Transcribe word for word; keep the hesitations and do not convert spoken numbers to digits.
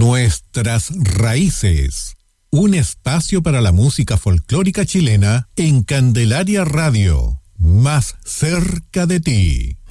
Nuestras raíces. Un espacio para la música folclórica chilena en Candelaria Radio. Más cerca de ti.